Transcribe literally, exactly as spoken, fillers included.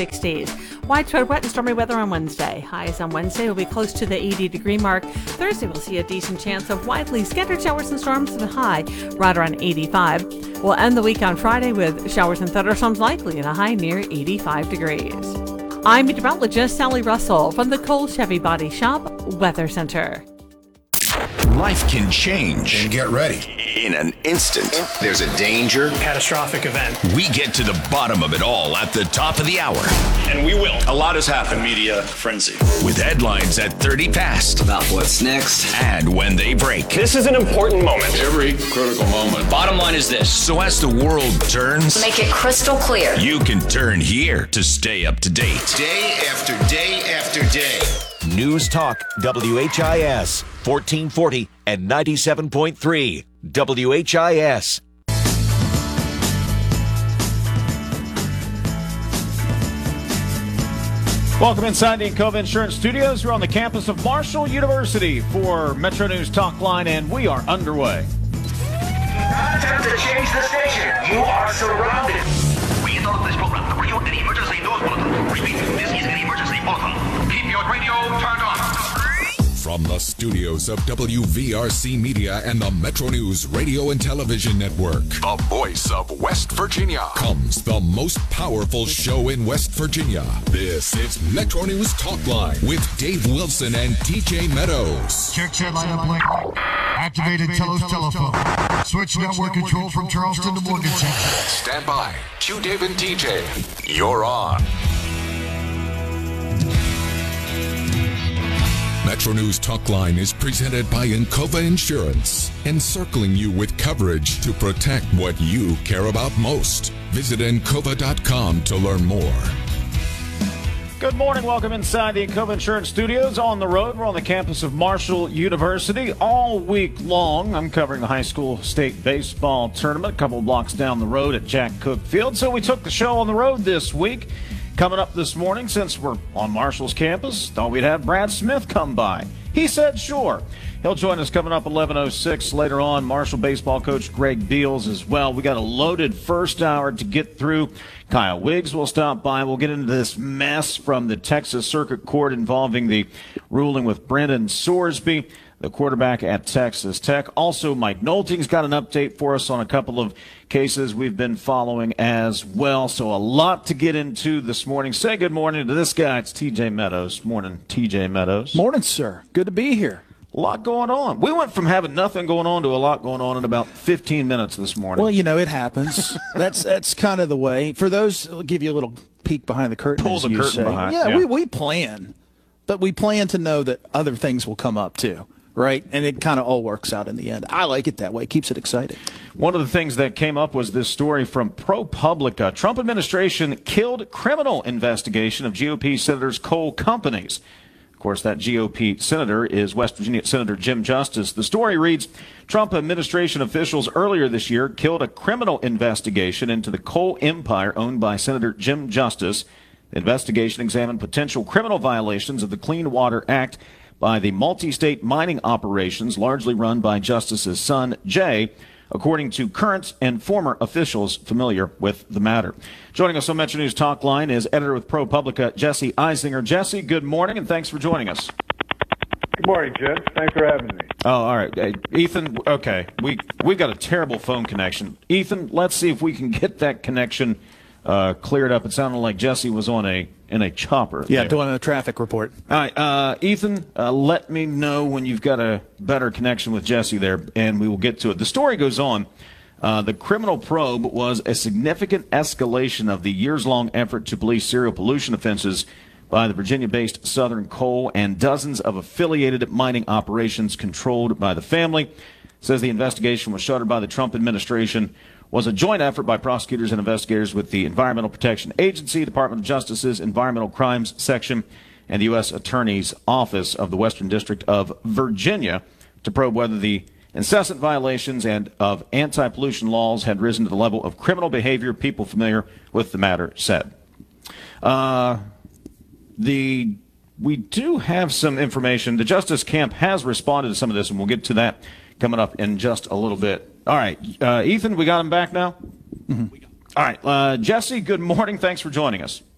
sixties. Widespread wet and stormy weather on Wednesday. Highs on Wednesday will be close to the eighty degree mark. Thursday we'll see a decent chance of widely scattered showers and storms with a high right around eighty-five. We'll end the week on Friday with showers and thunderstorms likely and a high near eighty-five degrees. I'm meteorologist Sally Russell from the Cole Chevy Body Shop Weather Center. Life can change. And get ready. In an instant. There's a danger. Catastrophic event. We get to the bottom of it all at the top of the hour. And we will. A lot has happened. Media frenzy. With headlines at thirty past. About what's next. And when they break. This is an important moment. Every critical moment. Bottom line is this. So as the world turns. Make it crystal clear. You can turn here to stay up to date. Day after day after day. News Talk W H I S fourteen forty and ninety-seven point three W H I S. Welcome inside the Encova Insurance Studios. We're on the campus of Marshall University for Metro News Talk Line, and we are underway. Attempt to change the station. You are surrounded. We interrupt this program to bring you an emergency news bulletin. Repeat, this is an emergency bulletin. Keep your radio turned on. From the studios of W V R C Media and the Metro News Radio and Television Network, the voice of West Virginia, comes the most powerful show in West Virginia. This is Metro News Talk Line with Dave Wilson and T J Meadows. Check, check, line up, link. Activated Telos telephone. Switch network control from Charleston to Morgantown. Stand by. Q Dave and T J. You're on. Metro News Talk Line is presented by Encova Insurance, encircling you with coverage to protect what you care about most. Visit Encova dot com to learn more. Good morning. Welcome inside the Encova Insurance Studios. On the road, we're on the campus of Marshall University all week long. I'm covering the high school state baseball tournament a couple of blocks down the road at Jack Cook Field. So we took the show on the road this week. Coming up this morning, since we're on Marshall's campus, thought we'd have Brad Smith come by. He said sure. He'll join us coming up eleven oh six later on. Marshall baseball coach Greg Beals as well. We got a loaded first hour to get through. Kyle Wiggs will stop by. We'll get into this mess from the Texas Circuit Court involving the ruling with Brendan Sorsby, the quarterback at Texas Tech. Also, Mike Nolting's got an update for us on a couple of cases we've been following as well. So a lot to get into this morning. Say good morning to this guy. It's T J Meadows. Morning, T J Meadows. Morning, sir. Good to be here. A lot going on. We went from having nothing going on to a lot going on in about fifteen minutes this morning. Well, you know, it happens. that's that's kind of the way. For those, I'll give you a little peek behind the curtain. Pull the you curtain say. behind. Yeah, yeah. We, we plan. But we plan to know that other things will come up, too. Right? And it kind of all works out in the end. I like it that way. It keeps it exciting. One of the things that came up was this story from ProPublica. Trump administration killed criminal investigation of G O P senators' coal companies. Of course, that G O P senator is West Virginia Senator Jim Justice. The story reads, Trump administration officials earlier this year killed a criminal investigation into the coal empire owned by Senator Jim Justice. The investigation examined potential criminal violations of the Clean Water Act by the multi-state mining operations largely run by Justice's son, Jay, according to current and former officials familiar with the matter. Joining us on Metro News Talk Line is editor with ProPublica, Jesse Eisinger. Jesse, good morning, and thanks for joining us. Good morning, Jim. Thanks for having me. Oh, all right. Hey, Ethan, okay, we, we've got a terrible phone connection. Ethan, let's see if we can get that connection uh, cleared up. It sounded like Jesse was on a in a chopper. Yeah, there. doing a traffic report. All right, uh, Ethan, uh, let me know when you've got a better connection with Jesse there, and we will get to it. The story goes on. Uh, the criminal probe was a significant escalation of the years-long effort to police serial pollution offenses by the Virginia-based Southern Coal and dozens of affiliated mining operations controlled by the family. It says the investigation was shuttered by the Trump administration, was a joint effort by prosecutors and investigators with the Environmental Protection Agency, Department of Justice's Environmental Crimes Section, and the U S Attorney's Office of the Western District of Virginia to probe whether the incessant violations and of anti-pollution laws had risen to the level of criminal behavior. People familiar with the matter said. Uh, the we do have some information. The Justice Camp has responded to some of this, and we'll get to that coming up in just a little bit. All right, uh, Ethan, we got him back now? Mm-hmm. All right, uh, Jesse, good morning. Thanks for joining us.